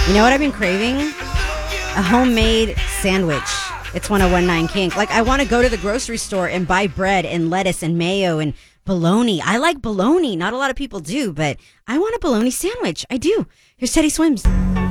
You know what I've been craving? A homemade sandwich. It's 1019 Kink. Like, I want to go to the grocery store and buy bread and lettuce and mayo and bologna. I like bologna. Not a lot of people do, but I want a bologna sandwich. I do. Here's Teddy Swims.